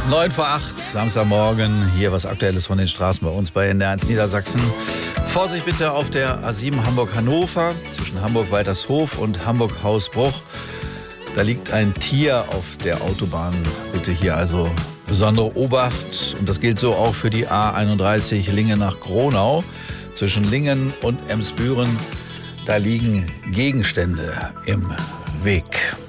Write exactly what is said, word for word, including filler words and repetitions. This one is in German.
neun vor acht, Samstagmorgen. Hier was Aktuelles von den Straßen bei uns bei N D R eins Niedersachsen. Vorsicht bitte auf der A sieben Hamburg-Hannover zwischen Hamburg-Waltershof und Hamburg-Hausbruch. Da liegt ein Tier auf der Autobahn. Bitte hier also besondere Obacht. Und das gilt so auch für die A einunddreißig Lingen nach Gronau. Zwischen Lingen und Emsbüren, da liegen Gegenstände im Weg.